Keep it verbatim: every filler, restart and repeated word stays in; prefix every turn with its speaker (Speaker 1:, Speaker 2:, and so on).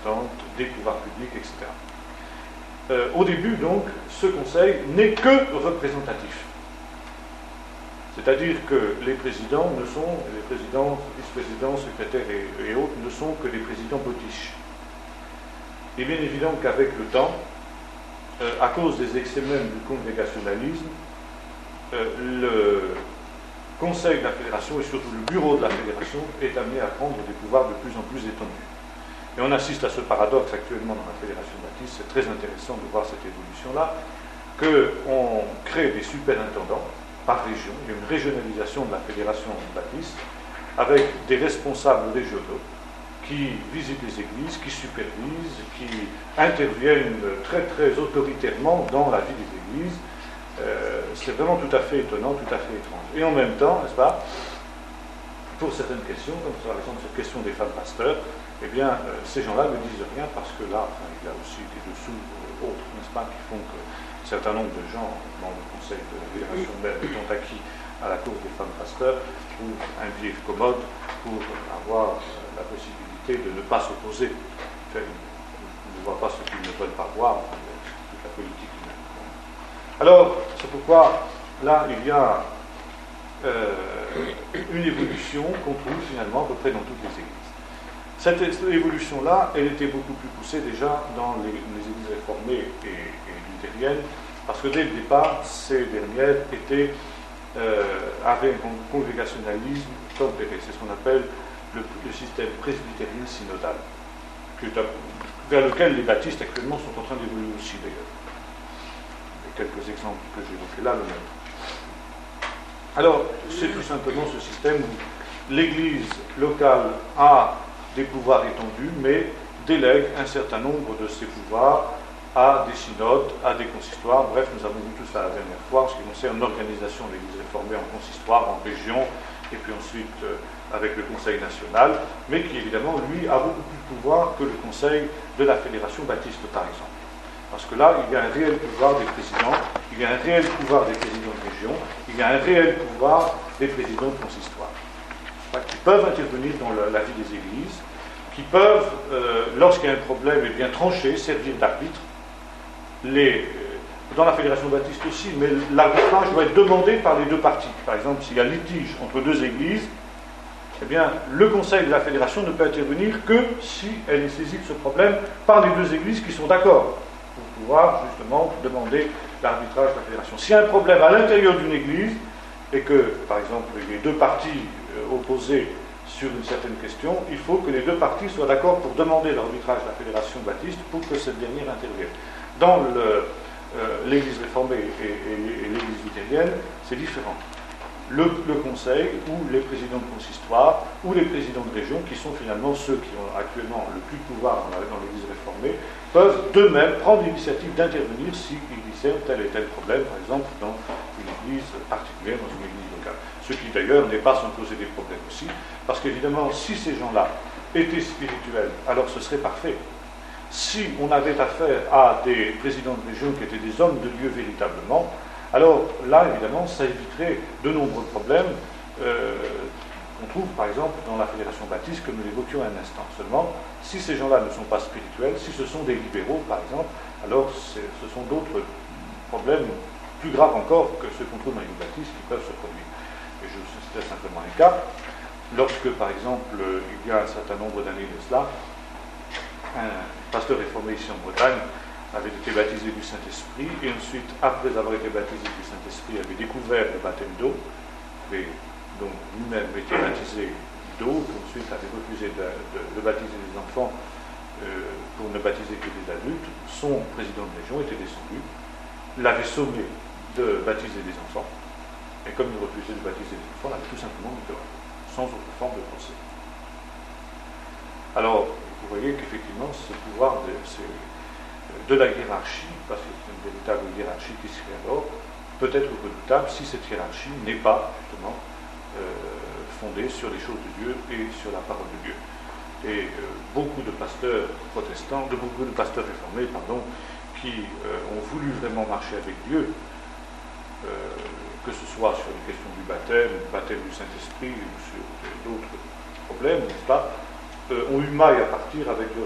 Speaker 1: importante des pouvoirs publics, et cetera. Euh, au début, donc, ce conseil n'est que représentatif. C'est-à-dire que les présidents ne sont, les présidents, vice-présidents, secrétaires et, et autres ne sont que des présidents potiches. Il est bien évident qu'avec le temps, euh, à cause des excès même du congrégationalisme, euh, le Conseil de la Fédération et surtout le bureau de la Fédération est amené à prendre des pouvoirs de plus en plus étendus. Et on assiste à ce paradoxe actuellement dans la Fédération baptiste. C'est très intéressant de voir cette évolution-là, qu'on crée des superintendants par région. Il y a une régionalisation de la Fédération baptiste avec des responsables régionaux qui visitent les églises, qui supervisent, qui interviennent très très autoritairement dans la vie des églises. Euh, c'est vraiment tout à fait étonnant, tout à fait étrange. Et en même temps, n'est-ce pas, pour certaines questions, comme par exemple cette question des femmes pasteurs, eh bien, euh, ces gens-là ne disent rien parce que là, enfin, il y a aussi des dessous euh, autres, n'est-ce pas, qui font que un certain nombre de gens dans le conseil de la Fédération belge sont acquis à la cause des femmes pasteurs pour un vivre commode, pour avoir euh, la possibilité de ne pas s'opposer. Enfin, ils ne voient pas ce qu'ils ne veulent pas voir, enfin, toute la politique humaine. Alors, c'est pourquoi là, il y a euh, une évolution qu'on trouve finalement à peu près dans toutes les églises. Cette évolution-là, elle était beaucoup plus poussée déjà dans les, les églises réformées et, et luthériennes, parce que dès le départ, ces dernières étaient, euh, avaient un congrégationalisme tempéré. C'est ce qu'on appelle le, le système presbytérien synodal, vers lequel les baptistes actuellement sont en train d'évoluer aussi d'ailleurs. Quelques exemples que j'évoquais là, le même. Alors, c'est tout simplement ce système où l'Église locale a des pouvoirs étendus, mais délègue un certain nombre de ces pouvoirs à des synodes, à des consistoires. Bref, nous avons vu tout ça la dernière fois, en ce qui concerne l'organisation de l'Église réformée en consistoire, en région, et puis ensuite euh, avec le Conseil national, mais qui évidemment, lui, a beaucoup plus de pouvoir que le Conseil de la Fédération baptiste, par exemple. Parce que là, il y a un réel pouvoir des présidents, il y a un réel pouvoir des présidents de région, il y a un réel pouvoir des présidents de consistoire, qui peuvent intervenir dans la, la vie des églises, qui peuvent, euh, lorsqu'il y a un problème, eh bien, trancher, servir d'arbitre. Les, dans la Fédération baptiste aussi, mais l'arbitrage doit être demandé par les deux parties. Par exemple, s'il y a litige entre deux églises, eh bien, le Conseil de la Fédération ne peut intervenir que si elle est saisie de ce problème par les deux églises qui sont d'accord, pour pouvoir justement demander l'arbitrage de la Fédération. S'il y a un problème à l'intérieur d'une église, et que, par exemple, les deux parties euh, opposées sur une certaine question, il faut que les deux parties soient d'accord pour demander l'arbitrage de la Fédération baptiste pour que cette dernière intervienne. Dans le, euh, l'Église réformée et, et, et l'Église luthérienne, c'est différent. Le, le Conseil, ou les présidents de consistoire, ou les présidents de région, qui sont finalement ceux qui ont actuellement le plus de pouvoir dans, dans l'Église réformée, peuvent d'eux-mêmes prendre l'initiative d'intervenir s'ils discernent tel et tel problème, par exemple dans une église particulière, dans une église locale. Ce qui d'ailleurs n'est pas sans causer des problèmes aussi, parce qu'évidemment, si ces gens-là étaient spirituels, alors ce serait parfait. Si on avait affaire à des présidents de région qui étaient des hommes de Dieu véritablement, alors là, évidemment, ça éviterait de nombreux problèmes euh, qu'on trouve, par exemple, dans la Fédération baptiste, que nous l'évoquions un instant. Seulement, si ces gens-là ne sont pas spirituels, si ce sont des libéraux, par exemple, alors ce sont d'autres problèmes plus graves encore que ceux qu'on trouve dans l'Église baptiste qui peuvent se produire. Et je vous citerai simplement un cas. Lorsque, par exemple, il y a un certain nombre d'années de cela, un pasteur réformé ici en Bretagne avait été baptisé du Saint-Esprit, et ensuite, après avoir été baptisé du Saint-Esprit, avait découvert le baptême d'eau, avait donc lui-même été baptisé d'eau, puis ensuite avait refusé de, de, de baptiser les enfants euh, pour ne baptiser que des adultes. Son président de région était descendu, l'avait sommé de baptiser des enfants, et comme il refusait de baptiser les enfants, l'avait tout simplement mis dehors, sans autre forme de procès. Alors, vous voyez qu'effectivement, ce pouvoir de, de la hiérarchie, parce que c'est une véritable hiérarchie qui se fait alors, peut être redoutable si cette hiérarchie n'est pas, justement, euh, fondée sur les choses de Dieu et sur la parole de Dieu. Et euh, beaucoup de pasteurs protestants, de beaucoup de pasteurs réformés, pardon, qui euh, ont voulu vraiment marcher avec Dieu, euh, que ce soit sur les questions du baptême, du baptême du Saint-Esprit, ou sur d'autres problèmes, n'est-ce pas, euh, ont eu maille à partir avec le